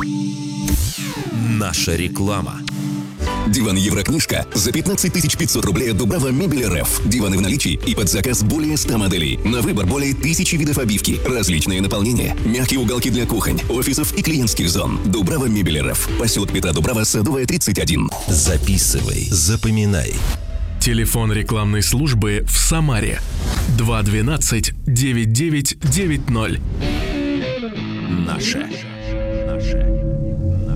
Наша реклама. Диван Еврокнижка за 15 500 рублей от Дубрава Мебель РФ. Диваны в наличии и под заказ более 100 моделей. На выбор более 1000 видов обивки, различные наполнения, мягкие уголки для кухонь, офисов и клиентских зон. Дубрава Мебель РФ. Поселок Петра Дубрава, Садовая, 31. Записывай, запоминай. Телефон рекламной службы в Самаре 212-9990. Наша.